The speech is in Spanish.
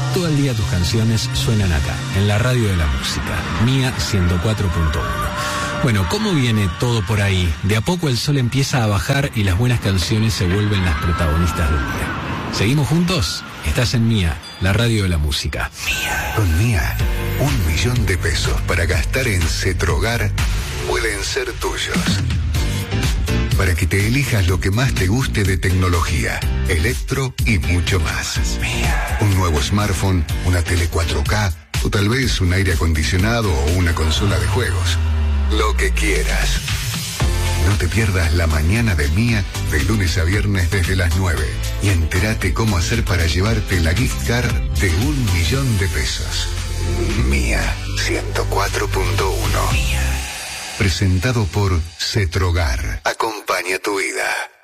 Todo el día tus canciones suenan acá, en la radio de la música, Mía 104.1. Bueno, ¿cómo viene todo por ahí? De a poco el sol empieza a bajar y las buenas canciones se vuelven las protagonistas del día. ¿Seguimos juntos? Estás en Mía, la radio de la música. Mía. Con Mía, 1 millón de pesos para gastar en Cetrogar pueden ser tuyos. Para que te elijas lo que más te guste de tecnología, electro y mucho más. Mía. Un nuevo smartphone, una tele 4K o tal vez un aire acondicionado o una consola de juegos. Lo que quieras. No te pierdas la mañana de Mía de lunes a viernes desde las 9 y entérate cómo hacer para llevarte la gift card de 1 millón de pesos. Mía 104.1. Presentado por Cetrogar. Acompaña tu vida.